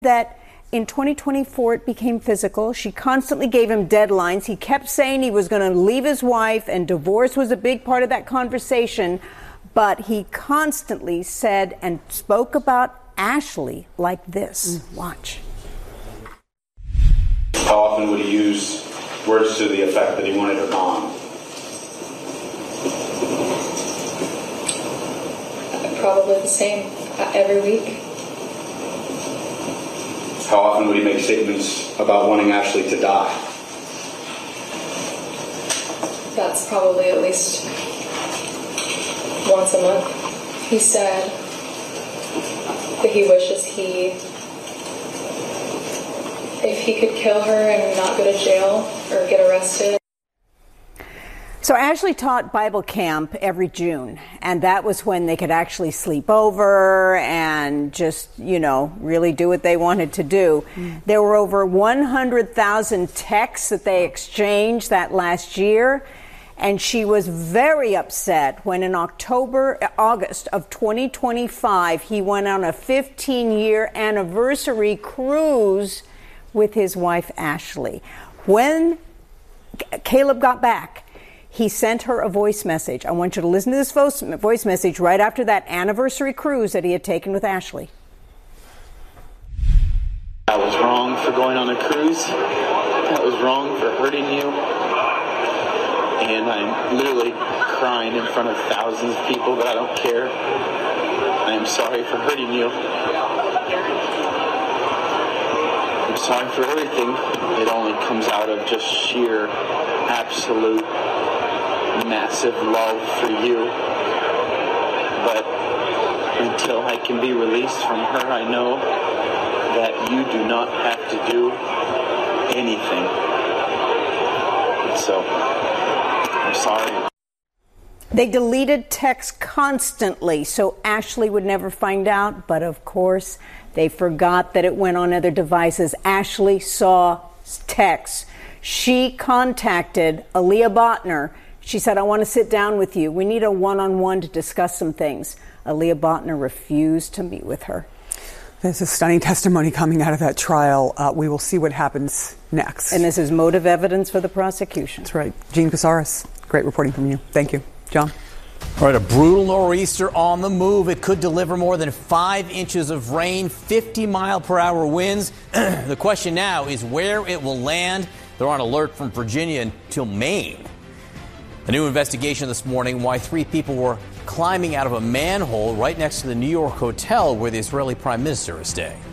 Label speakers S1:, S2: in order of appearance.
S1: that in 2024 it became physical. She constantly gave him deadlines. He kept saying he was going to leave his wife, and divorce was a big part of that conversation. But he constantly said and spoke about Ashley like this. Watch.
S2: How often would he use words to the effect that he wanted her gone?
S3: Probably the same every week.
S2: How often would he make statements about wanting Ashley to die?
S3: That's probably at least once a month. He said that he wishes if he could kill her and not go to jail or get arrested.
S1: So Ashley taught Bible camp every June, and that was when they could actually sleep over and just, really do what they wanted to do. There were over 100,000 texts that they exchanged that last year, and she was very upset when in August of 2025, he went on a 15-year anniversary cruise with his wife, Ashley. When Caleb got back, he sent her a voice message. I want you to listen to this voice message right after that anniversary cruise that he had taken with Ashley.
S4: I was wrong for going on a cruise. I was wrong for hurting you. And I'm literally crying in front of thousands of people, but I don't care. I am sorry for hurting you. I'm sorry for everything. It only comes out of just sheer, absolute, massive love for you. But until I can be released from her, I know that you do not have to do anything. And so, I'm sorry.
S1: They deleted texts constantly so Ashley would never find out, but of course they forgot that it went on other devices. Ashley saw texts. She contacted Aaliyah Botner. She said, I want to sit down with you. We need a one-on-one to discuss some things. Aaliyah Botner refused to meet with her.
S5: There's a stunning testimony coming out of that trial. We will see what happens next.
S1: And this is motive evidence for the prosecution.
S5: That's right. Gene Casares, great reporting from you. Thank you. John?
S6: All right, a brutal nor'easter on the move. It could deliver more than 5 inches of rain, 50-mile-per-hour winds. The question now is where it will land. They're on alert from Virginia until Maine. A new investigation this morning why 3 people were climbing out of a manhole right next to the New York hotel where the Israeli prime minister is staying.